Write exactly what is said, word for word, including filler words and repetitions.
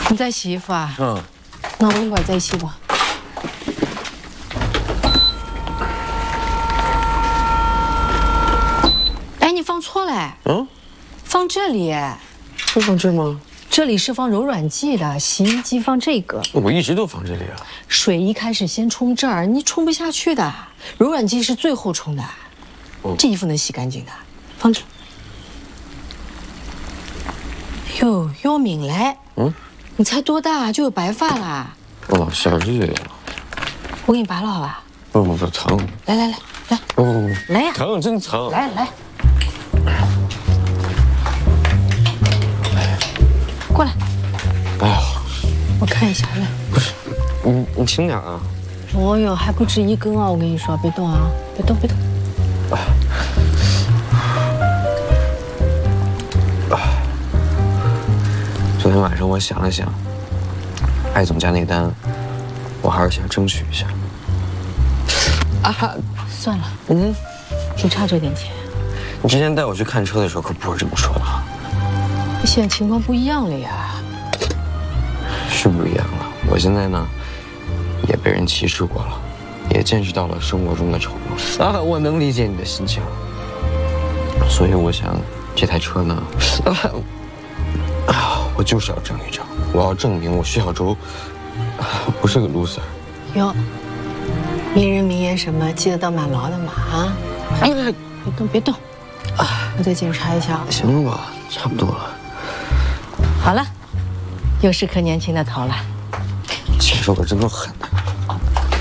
你在洗衣服啊？ 嗯。 那我一会儿再洗吧。哎，你放错了。嗯。放这里。 会放这吗？ 这里是放柔软剂的，洗衣机放这个。 我一直都放这里啊。 水一开始先冲这儿，你冲不下去的。柔软剂是最后冲的。哦。这衣服能洗干净的，放这。哟，要命嘞！嗯。你才多大就有白发啦？ 哦，夏日呀。 我给你拔了好吧？ 不不不，疼！ 来来来来， 不不不， 来呀！ 疼，真疼！ 来来，过来。 哎呀， 我看一下来。 不是，你你轻点啊！ 哦哟，还不止一根啊！我跟你说，别动啊，别动别动。哎。 昨天晚上我想了想，艾总家那单，我还是想争取一下。 啊，算了，嗯，就差这点钱。 你之前带我去看车的时候可不是这么说的。 现在情况不一样了呀。 是不一样了，我现在呢，也被人歧视过了，也见识到了生活中的丑陋啊，我能理解你的心情。所以我想，这台车呢，啊，我就是要争一争，我要证明我徐小舟不是个 loser。 哟，名人名言什么记得到蛮牢的嘛啊！哎，别动别动，啊，我再检查一下。 行了吧，差不多了。 好了，又是颗年轻的头了。 禽兽可真的狠。